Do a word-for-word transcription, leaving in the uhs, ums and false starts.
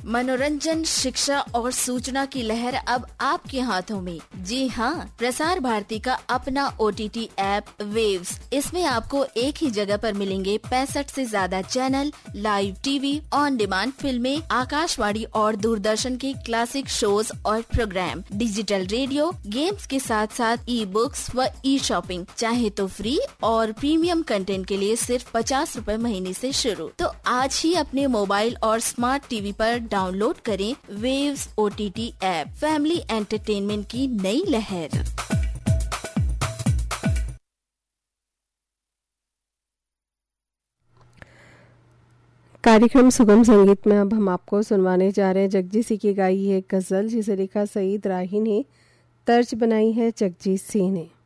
मनोरंजन, शिक्षा और सूचना की लहर अब आपके हाथों में। जी हाँ, प्रसार भारती का अपना O T T app waves. इसमें आपको एक ही जगह पर मिलेंगे पैंसठ से ज्यादा channel, live TV, on demand फिल्में, आकाशवाणी और दूरदर्शन के क्लासिक शोज और प्रोग्राम, डिजिटल रेडियो, गेम्स के साथ साथ ई बुक्स व ई शॉपिंग। चाहे तो फ्री और प्रीमियम कंटेंट के लिए सिर्फ पचास रूपए महीने से शुरू। तो आज ही अपने मोबाइल और स्मार्ट टीवी पर डाउनलोड करें waves O T T app. Family entertainment की नई लहर। कार्यक्रम सुगम संगीत में अब हम आपको सुनवाने जा रहे हैं जगजीत सिंह की गाई है गजल, जिसे लिखा सईद राही ने, तर्ज बनाई है जगजीत सिंह ने।